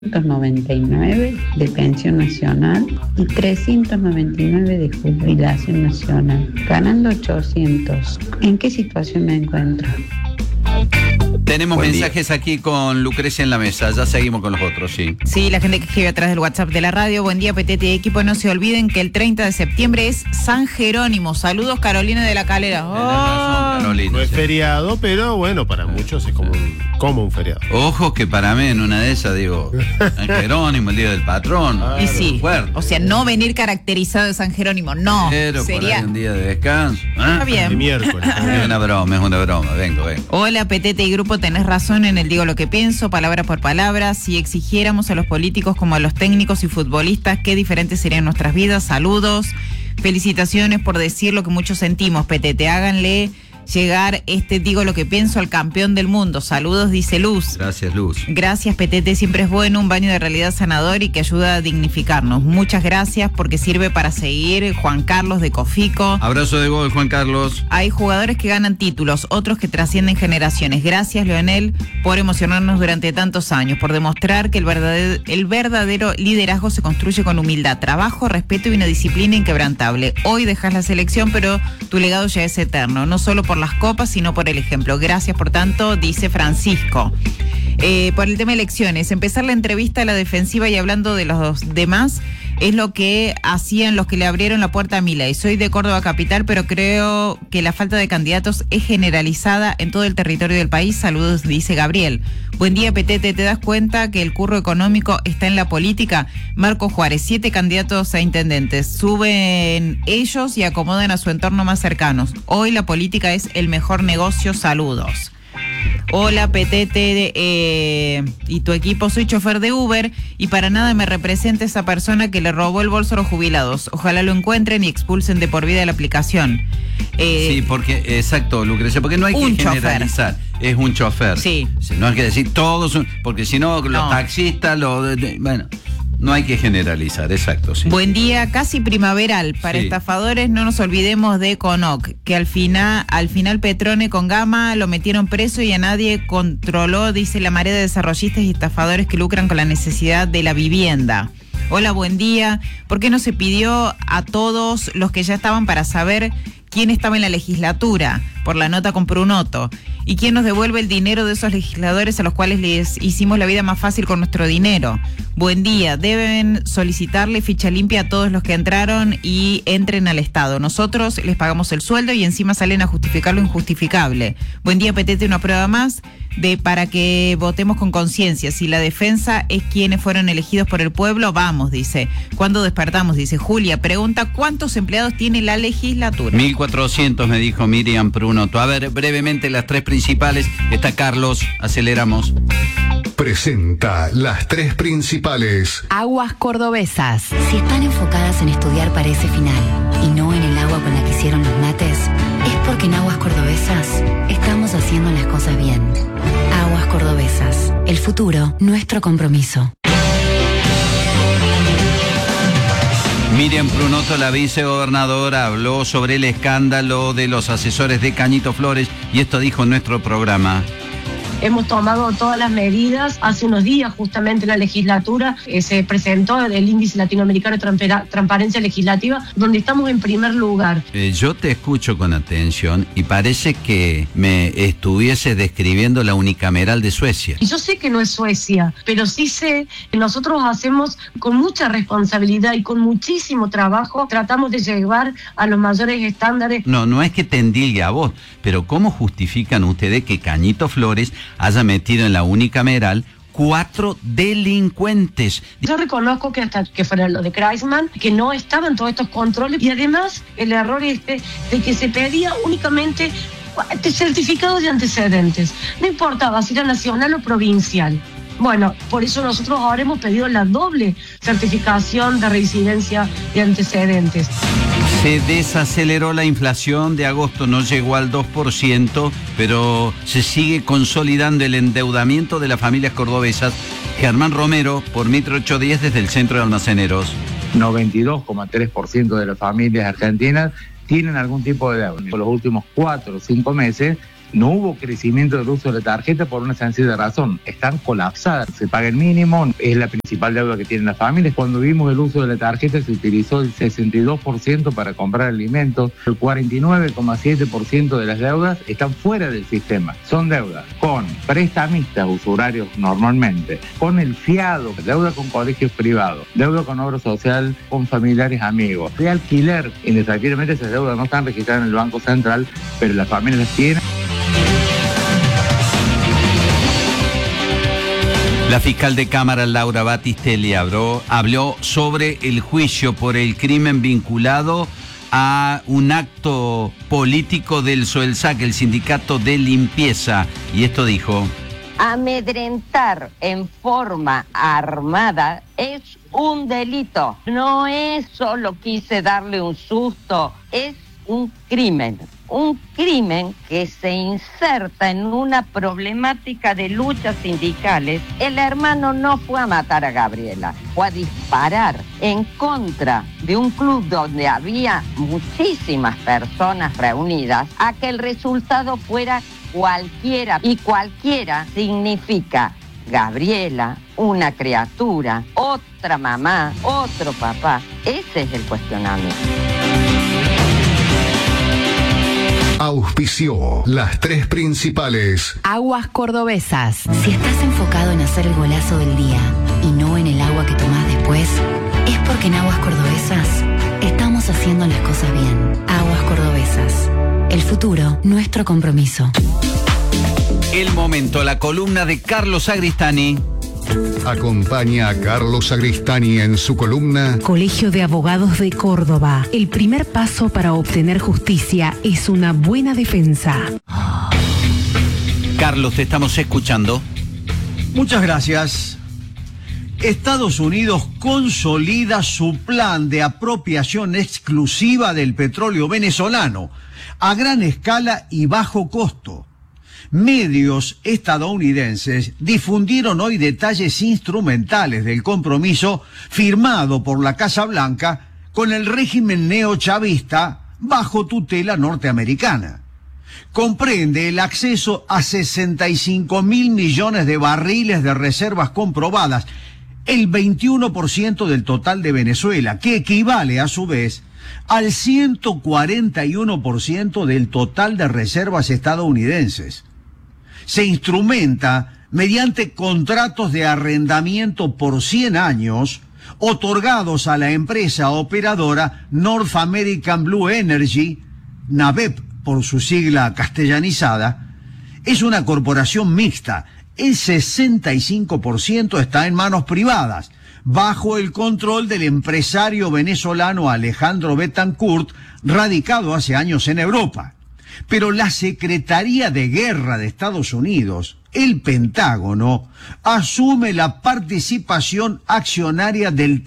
$199 de pensión nacional y $399 de jubilación nacional, ganando 800. ¿En qué situación me encuentro? Tenemos mensajes aquí con Lucrecia en la mesa. Ya seguimos con los otros, sí. Sí, la gente que escribe atrás del WhatsApp de la radio. Buen día, Petete y equipo. No se olviden que el 30 de septiembre es San Jerónimo. Saludos, Carolina de la Calera. Razón, Carolina, no es feriado, pero bueno, para muchos es como un feriado. Ojo que para mí en una de esas, digo, San Jerónimo, el día del patrón. Y sí, fuerte. o sea, no venir caracterizado de San Jerónimo, no. Pero sería por ahí un día de descanso. Está bien. El miércoles. Es una broma. Vengo. Hola, Petete y grupo, tenés razón en el digo lo que pienso, palabra por palabra. Si exigiéramos a los políticos como a los técnicos y futbolistas, qué diferentes serían nuestras vidas. Saludos, felicitaciones por decir lo que muchos sentimos, Petete. Háganle llegar digo lo que pienso al campeón del mundo. Saludos, dice Luz. Gracias, Luz. Gracias, Petete, siempre es bueno, un baño de realidad sanador y que ayuda a dignificarnos. Muchas gracias porque sirve para seguir. Juan Carlos de Cofico. Abrazo de gol, Juan Carlos. Hay jugadores que ganan títulos, otros que trascienden generaciones. Gracias, Leonel, por emocionarnos durante tantos años, por demostrar que el verdadero liderazgo se construye con humildad, trabajo, respeto y una disciplina inquebrantable. Hoy dejas la selección, pero tu legado ya es eterno, no solo por las copas, sino por el ejemplo. Gracias por tanto, dice Francisco. Por el tema de elecciones, empezar la entrevista a la defensiva y hablando de los demás es lo que hacían los que le abrieron la puerta a Milei. Soy de Córdoba capital, pero creo que la falta de candidatos es generalizada en todo el territorio del país. Saludos, dice Gabriel. Buen día, Petete. ¿Te das cuenta que el curro económico está en la política? Marco Juárez, 7 candidatos a intendentes. Suben ellos y acomodan a su entorno más cercanos. Hoy la política es el mejor negocio. Saludos. Hola, Petete y tu equipo, soy chofer de Uber y para nada me representa esa persona que le robó el bolso a los jubilados. Ojalá lo encuentren y expulsen de por vida la aplicación. Sí, porque, exacto, Lucrecia, porque no hay que generalizar. Es un chofer. Sí. No hay que decir todos, porque si no, los taxistas, bueno... No hay que generalizar, exacto. Sí. Buen día, casi primaveral. Para estafadores no nos olvidemos de Conoc, que al final Petrone con Gama lo metieron preso y a nadie controló, dice la marea de desarrollistas y estafadores que lucran con la necesidad de la vivienda. Hola, buen día. ¿Por qué no se pidió a todos los que ya estaban para saber quién estaba en la legislatura por la nota con Prunoto? ¿Y quién nos devuelve el dinero de esos legisladores a los cuales les hicimos la vida más fácil con nuestro dinero? Buen día, deben solicitarle ficha limpia a todos los que entraron y entren al Estado. Nosotros les pagamos el sueldo y encima salen a justificar lo injustificable. Buen día, Petete, una prueba más para que votemos con conciencia. Si la defensa es quienes fueron elegidos por el pueblo, vamos, dice. ¿Cuándo despertamos? Dice Julia. Pregunta, ¿cuántos empleados tiene la legislatura? 1.400, me dijo Miriam Prunoto. A ver, brevemente las 3 principales. Está Carlos, aceleramos. Presenta las 3 principales. Aguas cordobesas. Si están enfocadas en estudiar para ese final y no en el agua con la que hicieron los mates, es porque en Aguas Cordobesas estamos haciendo las cosas bien. Aguas Cordobesas. El futuro, nuestro compromiso. Miriam Prunoto, la vicegobernadora, habló sobre el escándalo de los asesores de Cañito Flores y esto dijo en nuestro programa. Hemos tomado todas las medidas. Hace unos días, justamente en la legislatura, se presentó el Índice Latinoamericano de Transparencia Legislativa, donde estamos en primer lugar. Yo te escucho con atención y parece que me estuviese describiendo la unicameral de Suecia. Y yo sé que no es Suecia, pero sí sé que nosotros hacemos con mucha responsabilidad y con muchísimo trabajo, tratamos de llevar a los mayores estándares. No es que te endilgue a vos, pero ¿cómo justifican ustedes que Cañito Flores haya metido en la unicameral 4 delincuentes? Yo reconozco que hasta que fuera lo de Kreisman, que no estaban todos estos controles y además el error de que se pedía únicamente certificados de antecedentes. No importaba si era nacional o provincial. Bueno, por eso nosotros ahora hemos pedido la doble certificación de residencia de antecedentes. Se desaceleró la inflación de agosto, no llegó al 2%, pero se sigue consolidando el endeudamiento de las familias cordobesas. Germán Romero, por Mitre 810, desde el Centro de Almaceneros. 92,3% de las familias argentinas tienen algún tipo de deuda. En los últimos 4 o 5 meses No hubo crecimiento del uso de la tarjeta por una sencilla razón. Están colapsadas. Se paga el mínimo, es la principal deuda que tienen las familias. Cuando vimos el uso de la tarjeta se utilizó el 62% para comprar alimentos. El 49,7% de las deudas están fuera del sistema. Son deudas con prestamistas usurarios normalmente, con el fiado, deuda con colegios privados, deuda con obra social, con familiares amigos, de alquiler. Indefectiblemente esas deudas no están registradas en el Banco Central, pero las familias las tienen. La fiscal de Cámara, Laura Battistelli, habló sobre el juicio por el crimen vinculado a un acto político del SOELSAC, el sindicato de limpieza, y esto dijo: amedrentar en forma armada es un delito. No es solo quise darle un susto, es un crimen. Un crimen que se inserta en una problemática de luchas sindicales. El hermano no fue a matar a Gabriela, fue a disparar en contra de un club donde había muchísimas personas reunidas, a que el resultado fuera cualquiera. Y cualquiera significa Gabriela, una criatura, otra mamá, otro papá. Ese es el cuestionamiento. Auspició las tres principales. Aguas Cordobesas. Si estás enfocado en hacer el golazo del día y no en el agua que tomás después, es porque en Aguas Cordobesas estamos haciendo las cosas bien. Aguas Cordobesas. El futuro, nuestro compromiso. El momento, la columna de Carlos Sagristani. Acompaña a Carlos Sagristani en su columna Colegio de Abogados de Córdoba. El primer paso para obtener justicia es una buena defensa. Carlos, te estamos escuchando. Muchas gracias. Estados Unidos consolida su plan de apropiación exclusiva del petróleo venezolano a gran escala y bajo costo. Medios estadounidenses difundieron hoy detalles instrumentales del compromiso firmado por la Casa Blanca con el régimen neochavista bajo tutela norteamericana. Comprende el acceso a 65.000 millones de barriles de reservas comprobadas, el 21% del total de Venezuela, que equivale a su vez al 141% del total de reservas estadounidenses. Se instrumenta mediante contratos de arrendamiento por 100 años otorgados a la empresa operadora North American Blue Energy, NABEP por su sigla castellanizada. Es una corporación mixta. El 65% está en manos privadas, bajo el control del empresario venezolano Alejandro Betancourt, radicado hace años en Europa. Pero la Secretaría de Guerra de Estados Unidos, el Pentágono, asume la participación accionaria del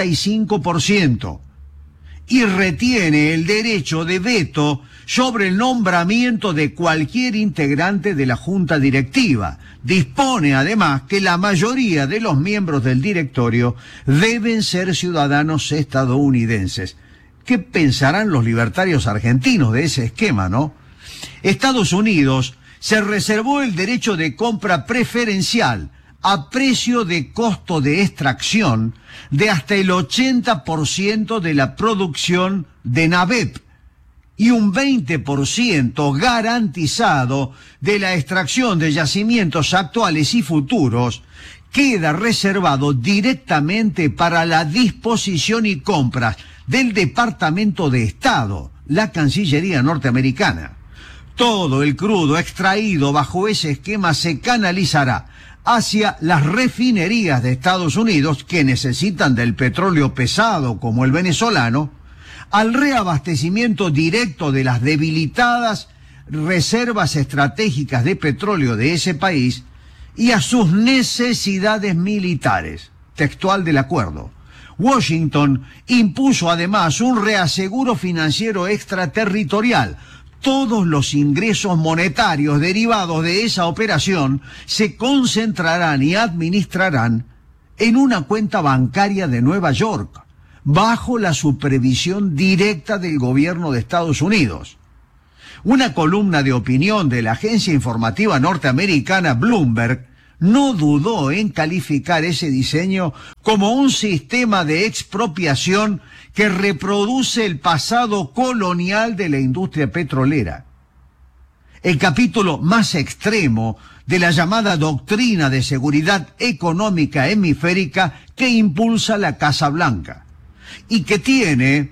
35% y retiene el derecho de veto sobre el nombramiento de cualquier integrante de la junta directiva. Dispone además que la mayoría de los miembros del directorio deben ser ciudadanos estadounidenses. ¿Qué pensarán los libertarios argentinos de ese esquema, no? Estados Unidos se reservó el derecho de compra preferencial a precio de costo de extracción de hasta el 80% de la producción de NABEP y un 20% garantizado de la extracción de yacimientos actuales y futuros queda reservado directamente para la disposición y compras del Departamento de Estado, la Cancillería norteamericana. Todo el crudo extraído bajo ese esquema se canalizará hacia las refinerías de Estados Unidos, que necesitan del petróleo pesado como el venezolano, al reabastecimiento directo de las debilitadas reservas estratégicas de petróleo de ese país y a sus necesidades militares. Textual del acuerdo. Washington impuso además un reaseguro financiero extraterritorial. Todos los ingresos monetarios derivados de esa operación se concentrarán y administrarán en una cuenta bancaria de Nueva York, bajo la supervisión directa del gobierno de Estados Unidos. Una columna de opinión de la agencia informativa norteamericana Bloomberg no dudó en calificar ese diseño como un sistema de expropiación que reproduce el pasado colonial de la industria petrolera. El capítulo más extremo de la llamada doctrina de seguridad económica hemisférica que impulsa la Casa Blanca y que tiene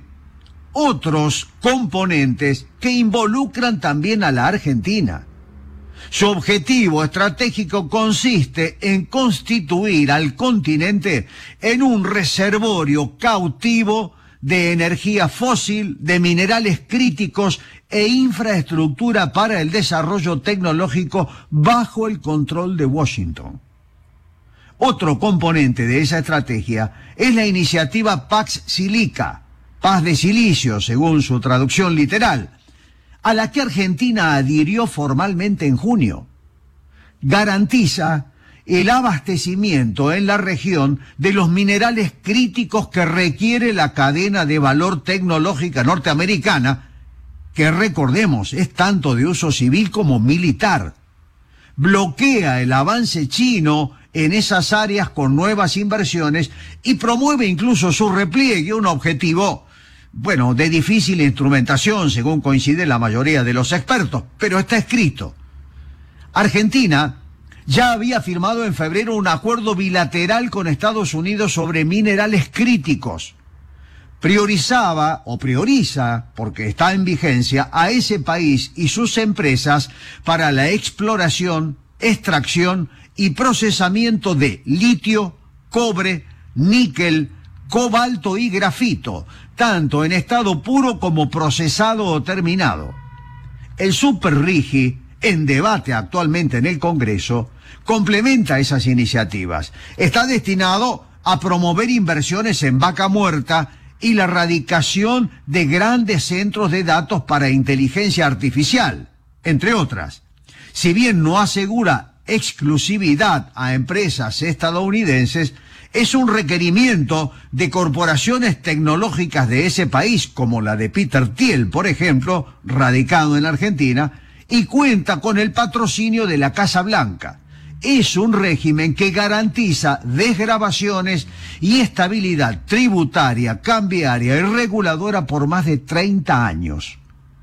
otros componentes que involucran también a la Argentina. Su objetivo estratégico consiste en constituir al continente en un reservorio cautivo de energía fósil, de minerales críticos e infraestructura para el desarrollo tecnológico bajo el control de Washington. Otro componente de esa estrategia es la iniciativa Pax Silica, paz de silicio según su traducción literal, a la que Argentina adhirió formalmente en junio. Garantiza el abastecimiento en la región de los minerales críticos que requiere la cadena de valor tecnológica norteamericana, que recordemos es tanto de uso civil como militar. Bloquea el avance chino en esas áreas con nuevas inversiones y promueve incluso su repliegue, un objetivo, de difícil instrumentación, según coincide la mayoría de los expertos, pero está escrito. Argentina ya había firmado en febrero un acuerdo bilateral con Estados Unidos sobre minerales críticos. Prioriza, porque está en vigencia, a ese país y sus empresas para la exploración, extracción y procesamiento de litio, cobre, níquel, cobalto y grafito, tanto en estado puro como procesado o terminado. El Super-RIGI, en debate actualmente en el Congreso, complementa esas iniciativas. Está destinado a promover inversiones en vaca muerta y la erradicación de grandes centros de datos para inteligencia artificial, entre otras. Si bien no asegura exclusividad a empresas estadounidenses, es un requerimiento de corporaciones tecnológicas de ese país, como la de Peter Thiel, por ejemplo, radicado en Argentina, y cuenta con el patrocinio de la Casa Blanca. Es un régimen que garantiza desgravaciones y estabilidad tributaria, cambiaria y reguladora por más de 30 años.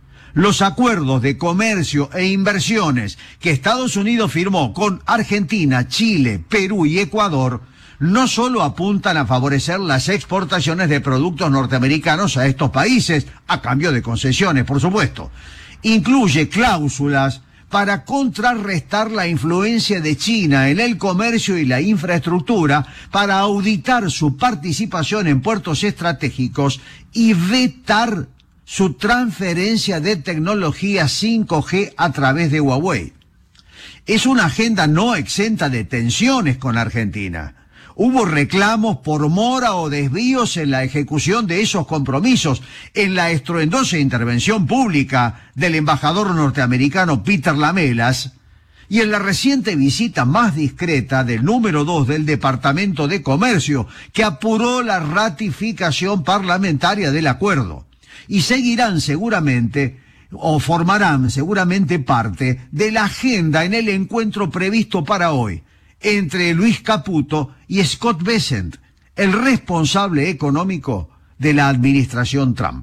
Los acuerdos de comercio e inversiones que Estados Unidos firmó con Argentina, Chile, Perú y Ecuador no solo apuntan a favorecer las exportaciones de productos norteamericanos a estos países, a cambio de concesiones, por supuesto. Incluye cláusulas para contrarrestar la influencia de China en el comercio y la infraestructura, para auditar su participación en puertos estratégicos y vetar su transferencia de tecnología 5G a través de Huawei. Es una agenda no exenta de tensiones con Argentina. Hubo reclamos por mora o desvíos en la ejecución de esos compromisos, en la estruendosa intervención pública del embajador norteamericano Peter Lamelas y en la reciente visita más discreta del número 2 del Departamento de Comercio, que apuró la ratificación parlamentaria del acuerdo. Y seguirán seguramente, o formarán seguramente parte de la agenda en el encuentro previsto para hoy entre Luis Caputo y Scott Bessent, el responsable económico de la administración Trump.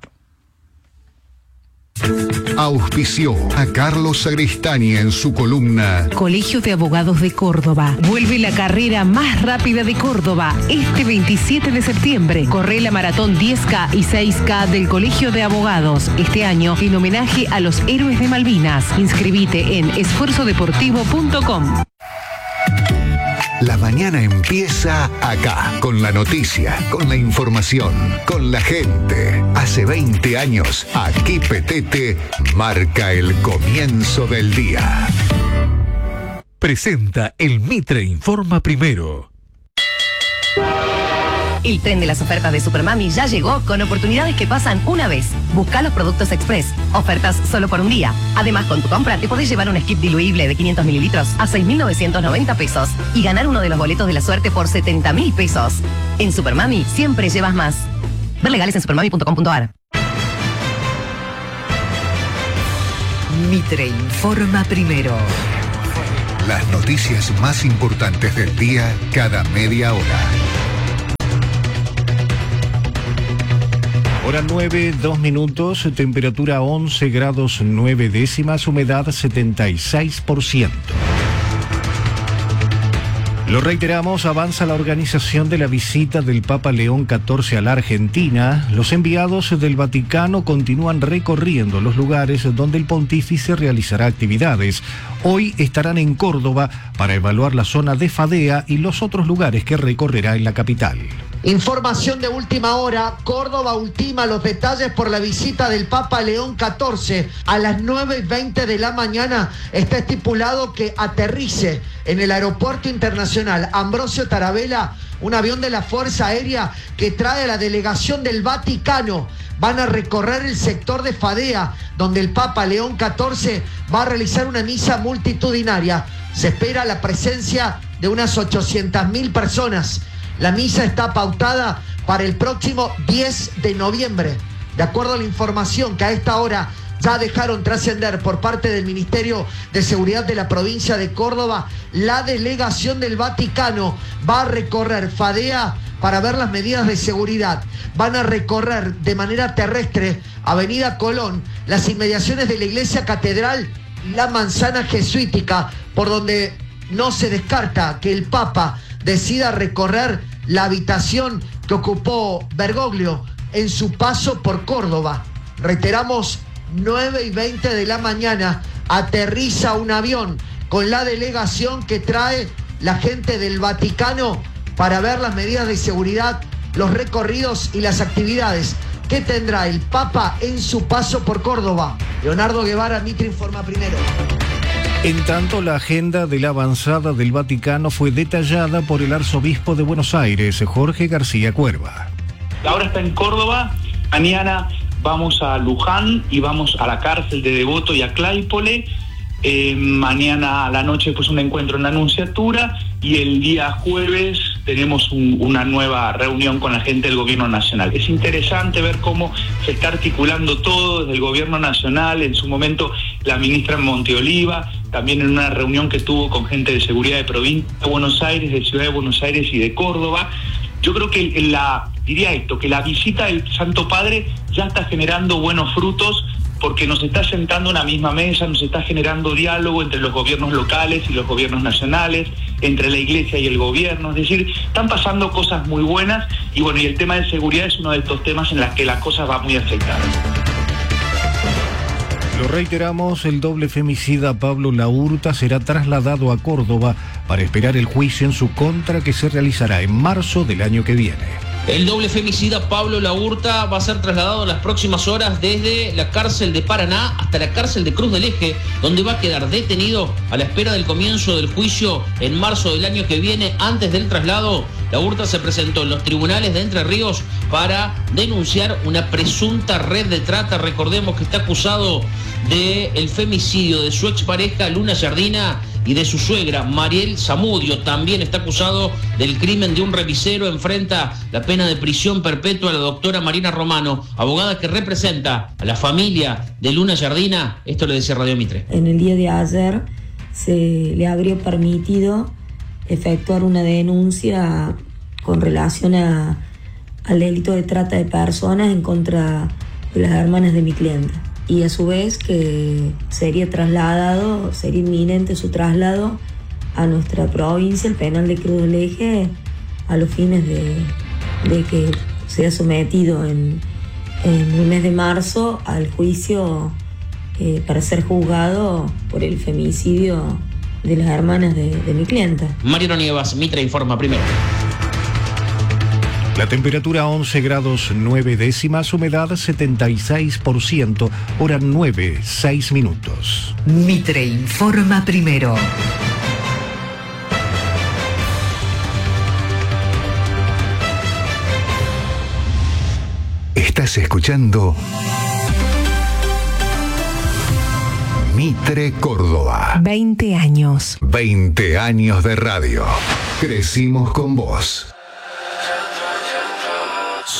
Auspició a Carlos Sagristani en su columna Colegio de Abogados de Córdoba. Vuelve la carrera más rápida de Córdoba este 27 de septiembre. Corre la maratón 10K y 6K del Colegio de Abogados. Este año en homenaje a los héroes de Malvinas. Inscribite en esfuerzodeportivo.com. La mañana empieza acá, con la noticia, con la información, con la gente. Hace 20 años, aquí Petete marca el comienzo del día. Presenta el Mitre Informa Primero. El tren de las ofertas de Supermami ya llegó con oportunidades que pasan una vez. Busca los productos Express. Ofertas solo por un día. Además, con tu compra te podés llevar un skip diluible de 500 mililitros a 6.990 pesos y ganar uno de los boletos de la suerte por 70.000 pesos. En Supermami siempre llevas más. Ver legales en supermami.com.ar. Mitre informa primero. Las noticias más importantes del día cada media hora. Hora 9, 2 minutos, temperatura 11 grados 9 décimas, humedad 76%. Lo reiteramos, avanza la organización de la visita del Papa León XIV a la Argentina. Los enviados del Vaticano continúan recorriendo los lugares donde el pontífice realizará actividades. Hoy estarán en Córdoba para evaluar la zona de Fadea y los otros lugares que recorrerá en la capital. Información de última hora, Córdoba ultima los detalles por la visita del Papa León XIV. A las 9:20 de la mañana está estipulado que aterrice en el Aeropuerto Internacional Ambrosio Tarabella un avión de la Fuerza Aérea que trae a la delegación del Vaticano. Van a recorrer el sector de Fadea, donde el Papa León XIV va a realizar una misa multitudinaria. Se espera la presencia de unas 800.000 personas. La misa está pautada para el próximo 10 de noviembre. De acuerdo a la información que a esta hora ya dejaron trascender por parte del Ministerio de Seguridad de la provincia de Córdoba, la delegación del Vaticano va a recorrer Fadea para ver las medidas de seguridad. Van a recorrer de manera terrestre Avenida Colón, las inmediaciones de la Iglesia Catedral y la Manzana Jesuítica, por donde no se descarta que el Papa decida recorrer la habitación que ocupó Bergoglio en su paso por Córdoba. Reiteramos, 9:20 de la mañana aterriza un avión con la delegación que trae la gente del Vaticano para ver las medidas de seguridad, los recorridos y las actividades que tendrá el Papa en su paso por Córdoba. Leonardo Guevara, Mitre informa primero. En tanto, la agenda de la avanzada del Vaticano fue detallada por el arzobispo de Buenos Aires, Jorge García Cuerva. Ahora está en Córdoba, mañana vamos a Luján y vamos a la cárcel de Devoto y a Claypole. Mañana a la noche pues un encuentro en la Nunciatura y el día jueves tenemos una nueva reunión con la gente del Gobierno Nacional. Es interesante ver cómo se está articulando todo desde el Gobierno Nacional, en su momento la ministra Monteoliva, también en una reunión que tuvo con gente de seguridad de provincia de Buenos Aires, de Ciudad de Buenos Aires y de Córdoba. Yo creo que que la visita del Santo Padre ya está generando buenos frutos, porque nos está sentando en una misma mesa, nos está generando diálogo entre los gobiernos locales y los gobiernos nacionales, entre la iglesia y el gobierno. Es decir, están pasando cosas muy buenas y bueno, y el tema de seguridad es uno de estos temas en los que la cosa va muy aceitada. Lo reiteramos, el doble femicida Pablo Laurta será trasladado a Córdoba para esperar el juicio en su contra que se realizará en marzo del año que viene. El doble femicida Pablo Laurta va a ser trasladado en las próximas horas desde la cárcel de Paraná hasta la cárcel de Cruz del Eje, donde va a quedar detenido a la espera del comienzo del juicio en marzo del año que viene. Antes del traslado, Laurta se presentó en los tribunales de Entre Ríos para denunciar una presunta red de trata. Recordemos que está acusado del femicidio de su expareja Luna Yardina y de su suegra Mariel Zamudio. También está acusado del crimen de un revisero. Enfrenta la pena de prisión perpetua a la doctora Marina Romano, abogada que representa a la familia de Luna Yardina. Esto le decía Radio Mitre. En el día de ayer se le habría permitido efectuar una denuncia con relación al delito de trata de personas en contra de las hermanas de mi clienta. Y a su vez que sería inminente su traslado a nuestra provincia, el penal de Cruz del Eje, a los fines de que sea sometido en el mes de marzo al juicio para ser juzgado por el femicidio de las hermanas de mi clienta. Mariano Nievas, Mitre informa primero. La temperatura 11 grados 9 décimas, humedad 76%, hora 9, 6 minutos. Mitre informa primero. Estás escuchando Mitre Córdoba. 20 años. 20 años de radio. Crecimos con vos.